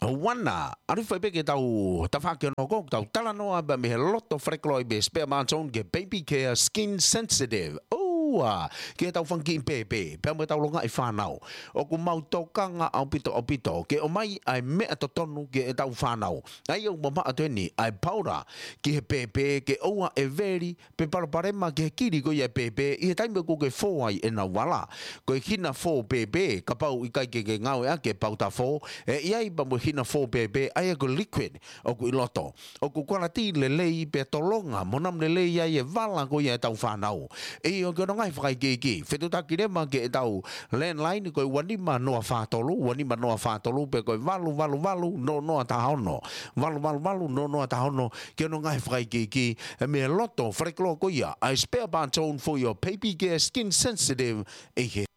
Wana, ari fai pe ke tau tawhake no kong tau tala noa ba me he loto frekloi be spare manton ke baby care skin sensitive. Ke tau whanki pepe, pea mo tau longa i whanau. O ku mau tokanga au pito, ke o mai ai mea to tonu ke e tau whanau. Ai au mama atueni, ai paura, ki he pepe, ke oua e veri, pe paraparema ke he kiri ko i e pepe, i he taime ko ke fōai e na wala. Ko e hina fō pepe, ka pau i kai ke ngau ea ke pau ta fō, e iai ba mo hina fō pepe, ai e ko liquid, o ku iloto. O ku kwarati le lei pe tolonga, monam le lei ai e vala ko i e tau whanau. E o ke ngai whakai ki. Whetu taki rema ke e tau landline koe wanima noa whātolu, pe koe walu, no noa tahono. Walu, no noa tahono, ke no ngai whakai ki, e me loto, whareklo ko ia, I spare bone for your baby care skin sensitive, e he